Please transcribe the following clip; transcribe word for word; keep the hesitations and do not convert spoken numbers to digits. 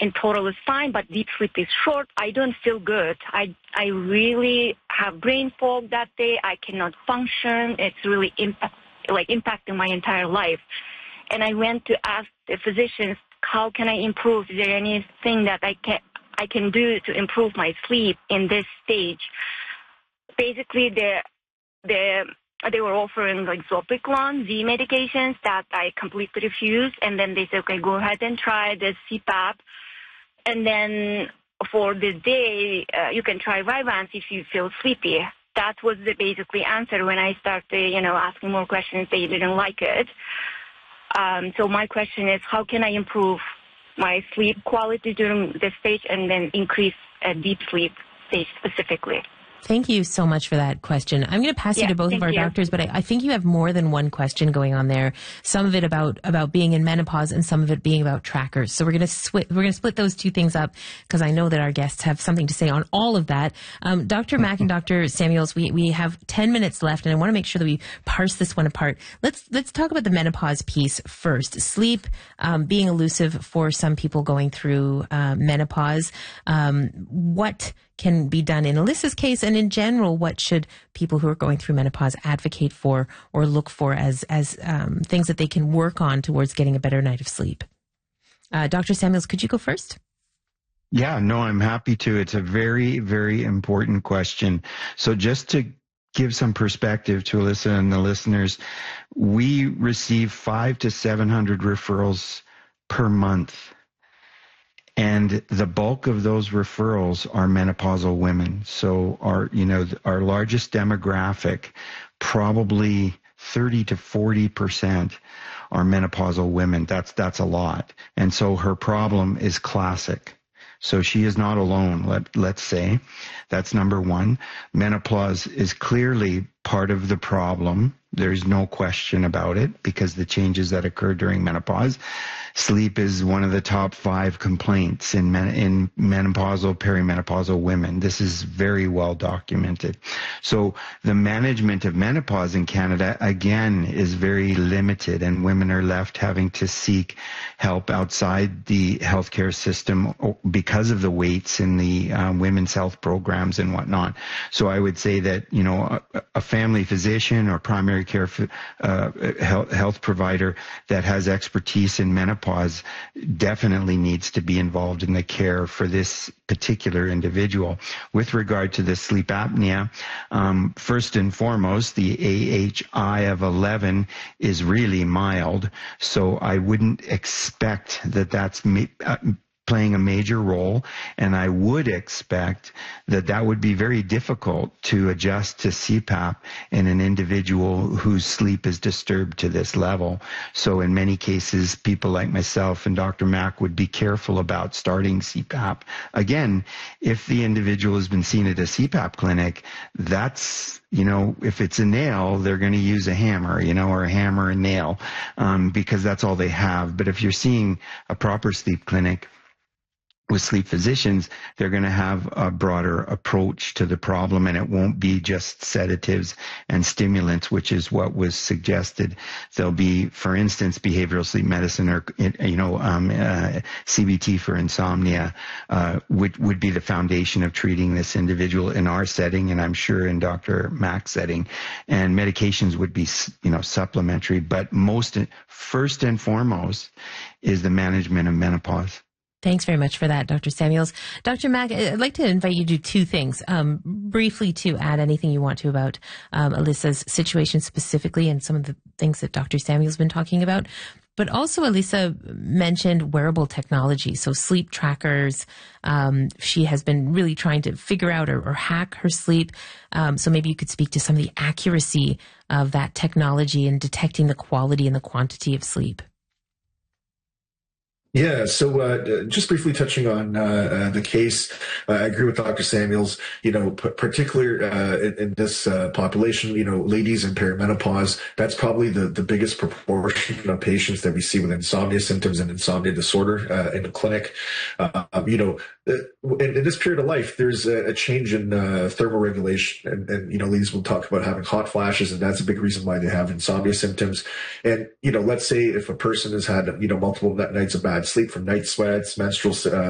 in total is fine, but deep sleep is short. I don't feel good. I, I really have brain fog that day. I cannot function. It's really impact, like impacting my entire life. And I went to ask the physicians, how can I improve? Is there anything that I can, I can do to improve my sleep in this stage? Basically, the, the, they were offering like Zopiclone, Z medications that I completely refused. And then they said, okay, go ahead and try the C PAP. And then for the day, uh, you can try Vyvanse if you feel sleepy. That was the basically answer. When I started, you know, asking more questions, they didn't like it. Um, so my question is, how can I improve my sleep quality during this stage and then increase a deep sleep stage specifically? Thank you so much for that question. I'm going to pass yeah, you to both of our you. doctors, but I, I think you have more than one question going on there. Some of it about, about being in menopause and some of it being about trackers. So we're going to split, we're going to split those two things up because I know that our guests have something to say on all of that. Um, Doctor Mack and Doctor Samuels, we, we have ten minutes left and I want to make sure that we parse this one apart. Let's, let's talk about the menopause piece first. Sleep, um, being elusive for some people going through, uh, menopause. Um, what can be done in Alyssa's case, and in general, what should people who are going through menopause advocate for or look for as as um, things that they can work on towards getting a better night of sleep? Uh, Doctor Samuels, could you go first? Yeah, no, I'm happy to. It's a very, very important question. So just to give some perspective to Alyssa and the listeners, we receive five to seven hundred referrals per month. And the bulk of those referrals are menopausal women. So our, you know, our largest demographic, probably thirty to forty percent are menopausal women. That's, that's a lot. And so her problem is classic. So she is not alone, let, let's say. That's number one. Menopause is clearly part of the problem. There's no question about it because the changes that occur during menopause. Sleep is one of the top five complaints in men, in menopausal, perimenopausal women. This is very well documented. So the management of menopause in Canada, again, is very limited, and women are left having to seek help outside the healthcare system because of the waits in the uh, women's health programs and whatnot. So I would say that, you know, a, a family physician or primary care uh, health, health provider that has expertise in menopause definitely needs to be involved in the care for this particular individual. With regard to the sleep apnea, um, first and foremost, the A H I of eleven is really mild, so I wouldn't expect that that's me, uh, playing a major role, and I would expect that that would be very difficult to adjust to C PAP in an individual whose sleep is disturbed to this level. So in many cases, people like myself and Doctor Mack would be careful about starting C PAP. Again, if the individual has been seen at a C PAP clinic, that's, you know, if it's a nail, they're going to use a hammer, you know, or a hammer and nail, um, because that's all they have. But if you're seeing a proper sleep clinic with sleep physicians, they're going to have a broader approach to the problem, and it won't be just sedatives and stimulants, which is what was suggested. There'll be, for instance, behavioral sleep medicine or, you know, um, uh, C B T for insomnia, uh, would, would be the foundation of treating this individual in our setting, and I'm sure in Doctor Mack's setting. And medications would be, you know, supplementary, but most, first and foremost, is the management of menopause. Thanks very much for that, Doctor Samuels. Doctor Mack, I'd like to invite you to do two things. Um, briefly to add anything you want to about um, Alyssa's situation specifically and some of the things that Doctor Samuels has been talking about. But also, Alyssa mentioned wearable technology, so sleep trackers. Um, she has been really trying to figure out or, or hack her sleep. Um, so maybe you could speak to some of the accuracy of that technology in detecting the quality and the quantity of sleep. Yeah, so uh, just briefly touching on uh, uh, the case, uh, I agree with Doctor Samuels. You know, p- particular uh, in, in this uh, population, you know, ladies in perimenopause, that's probably the, the biggest proportion of patients that we see with insomnia symptoms and insomnia disorder uh, in the clinic. Uh, you know, in, in this period of life, there's a, a change in uh, thermoregulation, and, and you know, ladies will talk about having hot flashes, and that's a big reason why they have insomnia symptoms. And you know, let's say if a person has had you know multiple nights of bad sleep from night sweats, menstrual uh,